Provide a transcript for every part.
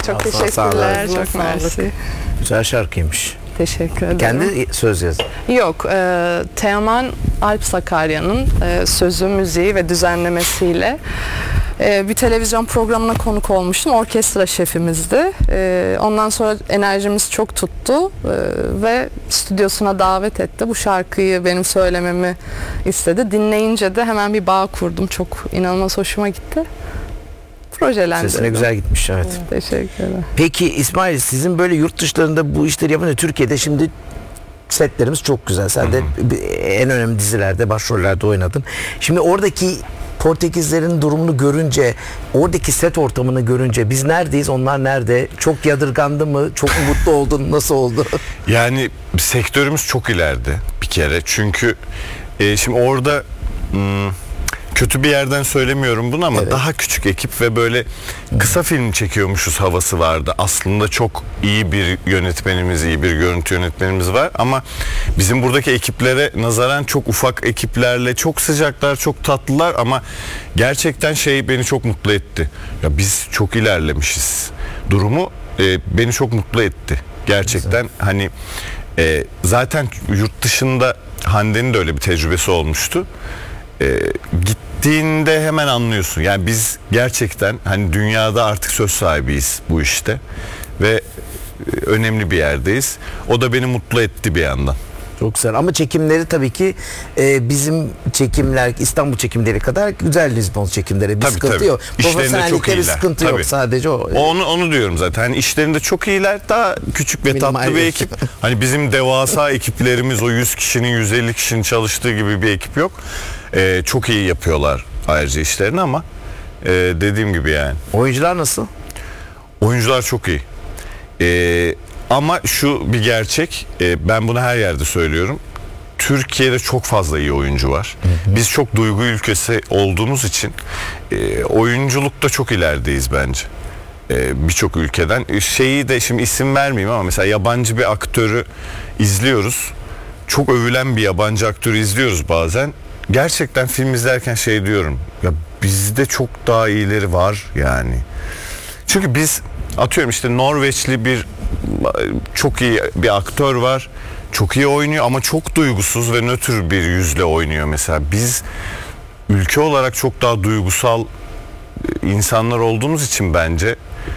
Çok Sağ ol, teşekkürler. sağ ol. Çok mersi. Güzel şarkıymış. Teşekkür ederim. Kendi söz yazdı. Yok, Teoman Alp Sakarya'nın sözü, müziği ve düzenlemesiyle bir televizyon programına konuk olmuştum. Orkestra şefimizdi. Ondan sonra enerjimiz çok tuttu ve stüdyosuna davet etti. Bu şarkıyı benim söylememi istedi. Dinleyince de hemen bir bağ kurdum. Çok inanılmaz hoşuma gitti. Projelendirdim. Sesine güzel gitmiş, evet. Teşekkür ederim. Peki İsmail, sizin böyle yurt dışlarında bu işleri yapınca Türkiye'de şimdi setlerimiz çok güzel. Sen de en önemli dizilerde, başrollerde oynadın. Şimdi oradaki Portekizlerin durumunu görünce, oradaki set ortamını görünce biz neredeyiz, onlar nerede? Çok yadırgandı mı? Çok mutlu oldun? Nasıl oldu? Yani sektörümüz çok ileride bir kere. Çünkü şimdi orada kötü bir yerden söylemiyorum bunu ama Evet. daha küçük ekip ve böyle kısa film çekiyormuşuz havası vardı. Aslında çok iyi bir yönetmenimiz, iyi bir görüntü yönetmenimiz var ama bizim buradaki ekiplere nazaran çok ufak ekiplerle, çok sıcaklar, çok tatlılar ama gerçekten beni çok mutlu etti. Ya biz çok ilerlemişiz. Durumu beni çok mutlu etti. Gerçekten hani zaten yurt dışında Hande'nin de öyle bir tecrübesi olmuştu. Gittiğinde hemen anlıyorsun. Yani biz gerçekten hani dünyada artık söz sahibiyiz bu işte ve önemli bir yerdeyiz. O da beni mutlu etti bir yandan. Çok güzel ama çekimleri tabii ki bizim çekimler, İstanbul çekimleri kadar güzel Lizbon çekimleri. Bir Tabii, sıkıntı tabii. yok. İşlerinde çok Profesyonellikte bir iyiler. sıkıntı yok. Tabii. Sadece o. Onu diyorum zaten. Hani işlerinde çok iyiler. Daha küçük ve Minimal tatlı bir bir- ekip. Hani bizim devasa ekiplerimiz o 100 kişinin 150 kişinin çalıştığı gibi bir ekip yok. Çok iyi yapıyorlar ayrıca işlerini ama dediğim gibi yani. Oyuncular nasıl? Oyuncular çok iyi. Ama şu bir gerçek, ben bunu her yerde söylüyorum. Türkiye'de çok fazla iyi oyuncu var. Biz çok duygu ülkesi olduğumuz için oyunculukta çok ilerideyiz bence. Birçok ülkeden. Şeyi de şimdi isim vermeyeyim ama mesela yabancı bir aktörü izliyoruz. Çok övülen bir yabancı aktörü izliyoruz bazen. Gerçekten film izlerken diyorum. Ya bizde çok daha iyileri var yani. Çünkü biz atıyorum işte Norveçli bir çok iyi bir aktör var. Çok iyi oynuyor ama çok duygusuz ve nötr bir yüzle oynuyor mesela. Biz ülke olarak çok daha duygusal insanlar olduğumuz için bence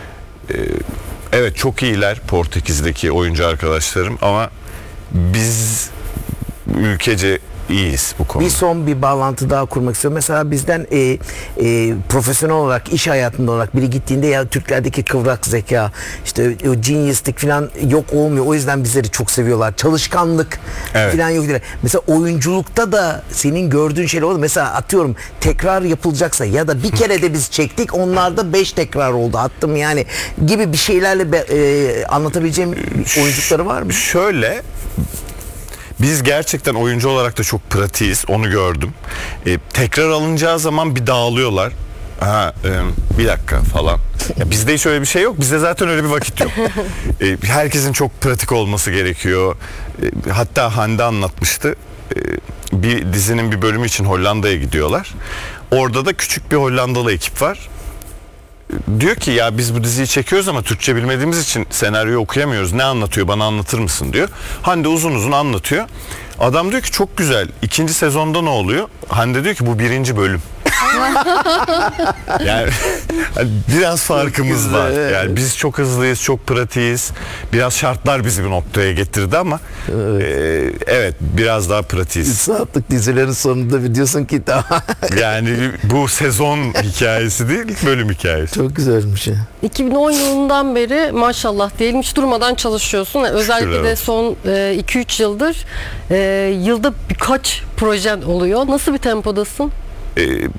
evet çok iyiler Portekiz'deki oyuncu arkadaşlarım ama biz ülkece iyiyiz bu konuda. Bir son bir bağlantı daha kurmak istiyorum. Mesela bizden profesyonel olarak, iş hayatında olarak biri gittiğinde ya Türklerdeki kıvrak zeka, işte o genius'lik falan yok olmuyor. O yüzden bizleri çok seviyorlar. Çalışkanlık Evet. falan yok. Mesela oyunculukta da senin gördüğün şeyler oldu. Mesela atıyorum tekrar yapılacaksa ya da bir kere de biz çektik, onlarda 5 tekrar oldu. Attım yani gibi bir şeylerle anlatabileceğim oyunculukları var mı? Şöyle, biz gerçekten oyuncu olarak da çok pratiğiz, onu gördüm. Tekrar alınacağı zaman bir dağılıyorlar. Bir dakika falan. Ya bizde hiç öyle bir şey yok. Bizde zaten öyle bir vakit yok. Herkesin çok pratik olması gerekiyor. Hatta Hande anlatmıştı. Bir dizinin bir bölümü için Hollanda'ya gidiyorlar. Orada da küçük bir Hollandalı ekip var. Diyor ki ya biz bu diziyi çekiyoruz ama Türkçe bilmediğimiz için senaryoyu okuyamıyoruz. Ne anlatıyor, bana anlatır mısın diyor. Hande uzun uzun anlatıyor. Adam diyor ki çok güzel. 2. sezonda ne oluyor? Hande diyor ki bu 1. bölüm. Yani hani biraz farkımız var. Yani biz çok hızlıyız, çok pratiğiz. Biraz şartlar bizi bir noktaya getirdi ama evet biraz daha 3 pratiğiz. saatlik dizilerin sonunda bir diyorsun ki daha Yani bu sezon hikayesi değil, bölüm hikayesi. çok güzelmiş ya. 2010 yılından beri maşallah diyelim hiç durmadan çalışıyorsun. Özellikle de olsun. son 2-3 yıldır yılda birkaç projen oluyor. Nasıl bir tempodasın?